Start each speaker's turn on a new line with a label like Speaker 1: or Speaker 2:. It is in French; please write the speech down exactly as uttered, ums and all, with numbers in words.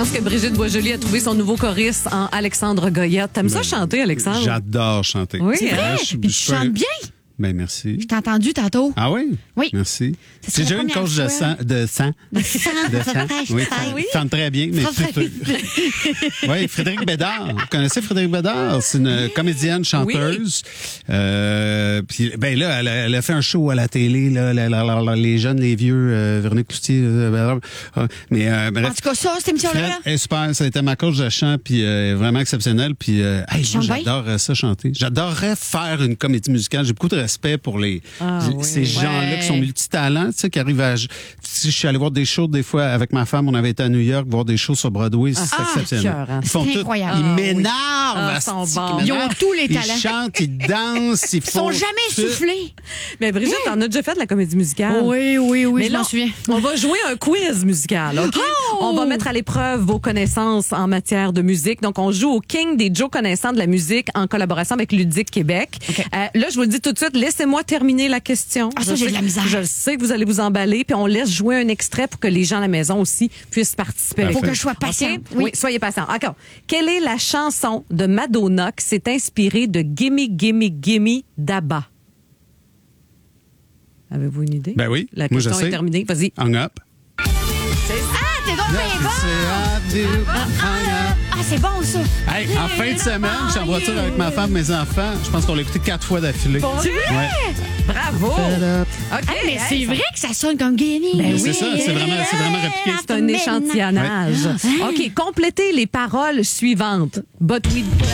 Speaker 1: pense que Brigitte Boisjoli a trouvé son nouveau choriste en Alexandre Goyette. T'aimes ça chanter, Alexandre?
Speaker 2: J'adore chanter.
Speaker 1: Oui,
Speaker 3: C'est vrai?
Speaker 2: Je-
Speaker 3: Puis
Speaker 2: je-
Speaker 3: tu chantes bien.
Speaker 2: Ben, merci.
Speaker 3: Je t'ai entendu tantôt.
Speaker 2: Ah oui?
Speaker 3: Oui.
Speaker 2: Merci.
Speaker 3: C'est
Speaker 2: J'ai
Speaker 3: la
Speaker 2: déjà eu une
Speaker 3: première
Speaker 2: coach de
Speaker 3: fois.
Speaker 2: sang. De sang.
Speaker 3: De sang.
Speaker 2: De sang. Oui,
Speaker 3: Oui.
Speaker 2: chante très bien, mais c'est Oui, Frédéric Bédard. Vous connaissez Frédéric Bédard? C'est une comédienne, chanteuse. Euh, puis, ben là, elle a, elle a fait un show à la télé, là, la- la- la- la- les jeunes, les vieux, euh, Véronique Cloutier. Euh, euh, mais, euh, bref.
Speaker 3: En tout cas, ça, cette émission-là.
Speaker 2: Fred
Speaker 3: là.
Speaker 2: est super, ça a été ma coach de chant, puis euh, vraiment exceptionnel. Puis, euh, hey, moi,
Speaker 3: chante bien?
Speaker 2: j'adore ça chanter. J'adorerais faire une comédie musicale. J'ai beaucoup de respect pour les
Speaker 1: Ah, oui.
Speaker 2: ces gens-là
Speaker 3: Ouais.
Speaker 2: qui sont multitalents, tu sais, qui arrivent à. Tu sais, je suis allé voir des shows des fois avec ma femme. On avait été à New York voir des shows sur Broadway. C'est
Speaker 1: Ah,
Speaker 2: exceptionnel.
Speaker 1: écœurant.
Speaker 2: Ils font
Speaker 3: C'est
Speaker 2: tout.
Speaker 3: incroyable.
Speaker 2: Ils
Speaker 3: Ah, oui.
Speaker 2: m'énervent.
Speaker 1: Ah, ils sont
Speaker 2: asti,
Speaker 1: bons.
Speaker 2: qu'ils
Speaker 3: Ils ont
Speaker 2: m'énervent.
Speaker 3: tous les talents.
Speaker 2: Ils chantent, ils dansent, ils
Speaker 3: Ils
Speaker 2: font.
Speaker 3: sont jamais
Speaker 2: tout.
Speaker 3: essoufflés.
Speaker 1: Mais Brigitte, t'en as déjà fait de la comédie musicale?
Speaker 3: Oui, oui, oui,
Speaker 1: Mais
Speaker 3: je
Speaker 1: là,
Speaker 3: m'en souviens.
Speaker 1: on va jouer un quiz musical, OK?
Speaker 3: Oh!
Speaker 1: On va mettre à l'épreuve vos connaissances en matière de musique. Donc, on joue au King des Joe connaissants de la musique en collaboration avec Ludique Québec.
Speaker 3: OK.
Speaker 1: Euh, là, je vous le dis tout de suite, laissez-moi terminer la question.
Speaker 3: Ah, ça,
Speaker 1: Je
Speaker 3: j'ai
Speaker 1: sais
Speaker 3: de la
Speaker 1: que-
Speaker 3: misère.
Speaker 1: Je sais que vous allez vous emballer, puis on laisse jouer un extrait pour que les gens à la maison aussi puissent participer. avec
Speaker 3: Faut
Speaker 1: nous.
Speaker 3: que je sois
Speaker 1: OK?
Speaker 3: patiente.
Speaker 1: Oui.
Speaker 3: Oui.
Speaker 1: soyez patient. D'accord. Quelle est la chanson de Madonna qui s'est inspirée de Gimme, Gimme, Gimme d'Abba? Avez-vous une idée?
Speaker 2: Ben oui,
Speaker 1: La
Speaker 2: moi, je
Speaker 1: question est
Speaker 2: sais.
Speaker 1: terminée. Vas-y.
Speaker 2: Hang up.
Speaker 3: Ah, t'es donc bien bon. Ah, c'est bon, ça.
Speaker 2: Hey, en fin de semaine, je suis en voiture avec ma femme, mes enfants. Je pense qu'on l'a écouté quatre fois d'affilée.
Speaker 1: C'est vrai?
Speaker 2: Ouais.
Speaker 1: Bravo! OK.
Speaker 3: Hey, mais
Speaker 1: hey,
Speaker 3: c'est
Speaker 1: ça-
Speaker 3: vrai que ça sonne comme Guinée.
Speaker 1: Ben
Speaker 2: C'est
Speaker 1: oui.
Speaker 2: ça, c'est vraiment, c'est vraiment répliqué.
Speaker 1: C'est un échantillonnage.
Speaker 3: Ouais.
Speaker 1: OK, complétez les paroles suivantes. But we...